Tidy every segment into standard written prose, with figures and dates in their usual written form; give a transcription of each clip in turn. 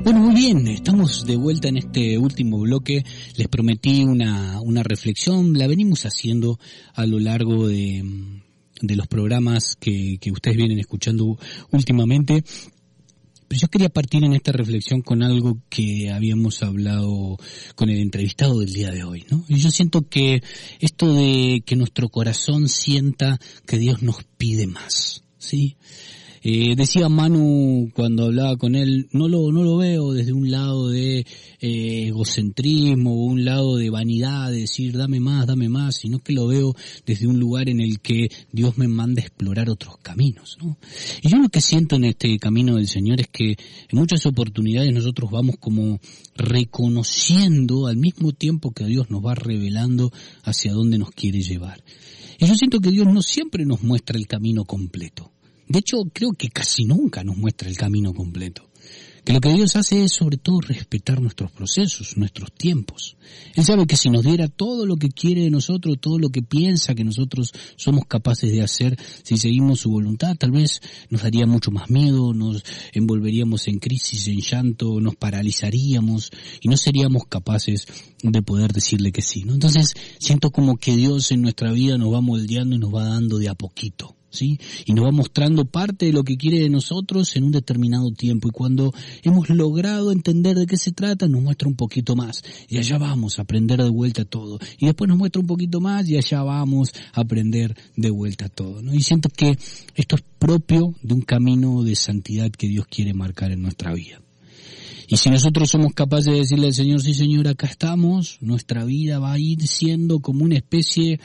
Bueno, muy bien, estamos de vuelta en este último bloque. Les prometí una reflexión, la venimos haciendo a lo largo de los programas que ustedes vienen escuchando últimamente. Pero yo quería partir en esta reflexión con algo que habíamos hablado con el entrevistado del día de hoy, ¿no? Y yo siento que esto de que nuestro corazón sienta que Dios nos pide más, ¿sí? Decía Manu cuando hablaba con él, no lo veo desde un lado de egocentrismo o un lado de vanidad, de decir dame más, sino que lo veo desde un lugar en el que Dios me manda a explorar otros caminos, ¿no? Y yo lo que siento en este camino del Señor es que en muchas oportunidades nosotros vamos como reconociendo al mismo tiempo que Dios nos va revelando hacia dónde nos quiere llevar. Y yo siento que Dios no siempre nos muestra el camino completo. De hecho, creo que casi nunca nos muestra el camino completo. Que lo que Dios hace es sobre todo respetar nuestros procesos, nuestros tiempos. Él sabe que si nos diera todo lo que quiere de nosotros, todo lo que piensa que nosotros somos capaces de hacer, si seguimos su voluntad, tal vez nos daría mucho más miedo, nos envolveríamos en crisis, en llanto, nos paralizaríamos y no seríamos capaces de poder decirle que sí, ¿no? Entonces, siento como que Dios en nuestra vida nos va moldeando y nos va dando de a poquito, ¿sí? Y nos va mostrando parte de lo que quiere de nosotros en un determinado tiempo. Y cuando hemos logrado entender de qué se trata, nos muestra un poquito más. Y allá vamos a aprender de vuelta todo. Y después nos muestra un poquito más y allá vamos a aprender de vuelta todo, ¿no? Y siento que esto es propio de un camino de santidad que Dios quiere marcar en nuestra vida. Y si nosotros somos capaces de decirle al Señor, sí Señor, acá estamos, nuestra vida va a ir siendo como una especie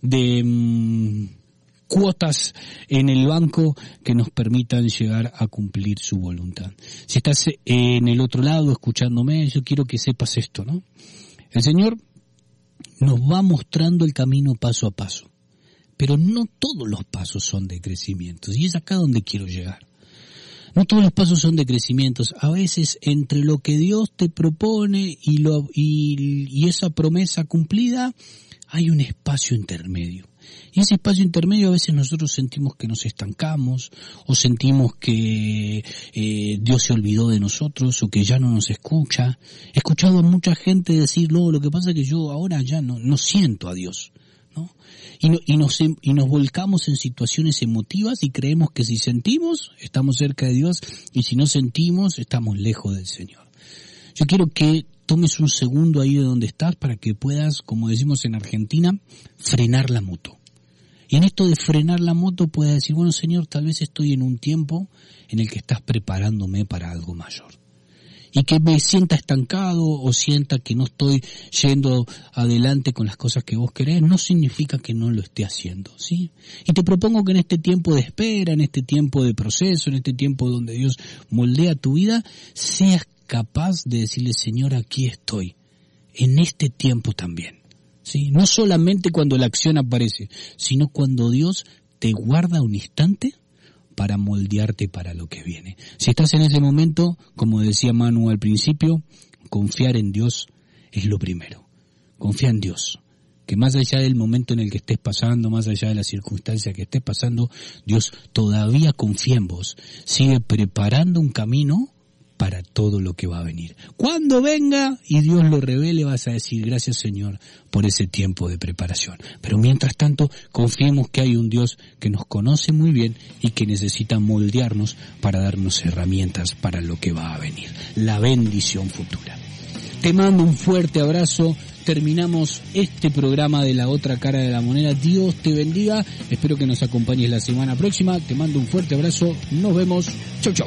de cuotas en el banco que nos permitan llegar a cumplir su voluntad. Si estás en el otro lado escuchándome, yo quiero que sepas esto, ¿no? El Señor nos va mostrando el camino paso a paso, pero no todos los pasos son de crecimiento, y es acá donde quiero llegar. No todos los pasos son de crecimientos. A veces entre lo que Dios te propone y esa promesa cumplida hay un espacio intermedio. Y ese espacio intermedio a veces nosotros sentimos que nos estancamos o sentimos que Dios se olvidó de nosotros o que ya no nos escucha. He escuchado a mucha gente decir, no, lo que pasa es que yo ahora ya no siento a Dios, ¿no? Y nos volcamos en situaciones emotivas y creemos que si sentimos estamos cerca de Dios y si no sentimos estamos lejos del Señor. Yo quiero que tomes un segundo ahí de donde estás para que puedas, como decimos en Argentina, frenar la moto. Y en esto de frenar la moto puedes decir, bueno Señor, tal vez estoy en un tiempo en el que estás preparándome para algo mayor. Y que me sienta estancado o sienta que no estoy yendo adelante con las cosas que vos querés, no significa que no lo esté haciendo, ¿sí? Y te propongo que en este tiempo de espera, en este tiempo de proceso, en este tiempo donde Dios moldea tu vida, seas capaz de decirle, Señor, aquí estoy, en este tiempo también, ¿sí? No solamente cuando la acción aparece, sino cuando Dios te guarda un instante para moldearte para lo que viene. Si estás en ese momento, como decía Manu al principio, confiar en Dios es lo primero. Confía en Dios, que más allá del momento en el que estés pasando, más allá de la circunstancia que estés pasando, Dios todavía confía en vos, sigue preparando un camino para todo lo que va a venir. Cuando venga y Dios lo revele, vas a decir, gracias Señor por ese tiempo de preparación. Pero mientras tanto, confiemos que hay un Dios que nos conoce muy bien y que necesita moldearnos para darnos herramientas para lo que va a venir, la bendición futura. Te mando un fuerte abrazo. Terminamos este programa de La Otra Cara de la Moneda. Dios te bendiga. Espero que nos acompañes la semana próxima. Te mando un fuerte abrazo. Nos vemos. Chau, chau.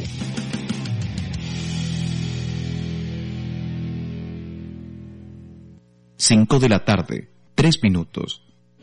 5 de la tarde, 3 minutos.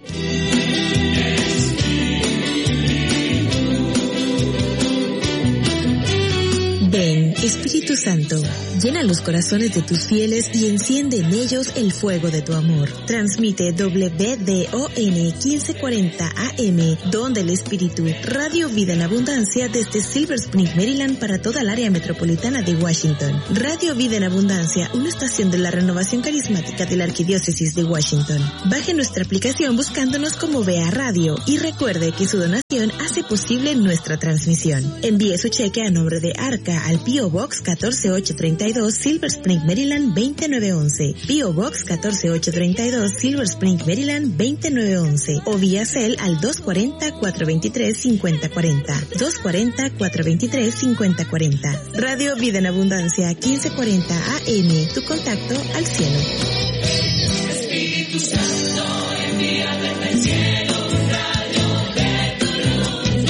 Ven, Espíritu Santo, llena los corazones de tus fieles y enciende en ellos el fuego de tu amor. Transmite WDON 1540 AM, Don del Espíritu, Radio Vida en Abundancia desde Silver Spring, Maryland para toda el área metropolitana de Washington. Radio Vida en Abundancia, una estación de la renovación carismática de la Arquidiócesis de Washington. Baje nuestra aplicación buscándonos como Vea Radio y recuerde que su donación hace posible nuestra transmisión. Envíe su cheque a nombre de Arca al P.O. Box 14832, Silver Spring, Maryland 29911. P.O. Box 14832, Silver Spring, Maryland 29911. O vía Cel al 240-423-5040. 240-423-5040. Radio Vida en Abundancia 1540 AM. Tu contacto al cielo. Espíritu Santo, envía desde el cielo un rayo de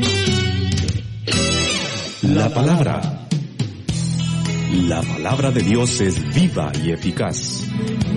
tu luz. La palabra de Dios es viva y eficaz.